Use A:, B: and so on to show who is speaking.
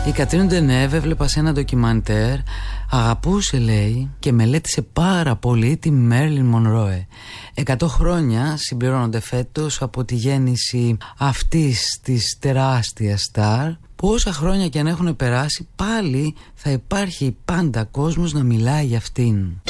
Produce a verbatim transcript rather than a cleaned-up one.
A: Η Κατρίν Ντενέβ έβλεπα σε ένα ντοκιμαντέρ. Αγαπούσε, λέει, και μελέτησε πάρα πολύ τη Μέρλιν Μονρόε. Εκατό χρόνια συμπληρώνονται φέτος από τη γέννηση αυτής της τεράστιας στάρ, που όσα χρόνια και αν έχουν περάσει, πάλι θα υπάρχει πάντα κόσμος να μιλάει για αυτήν.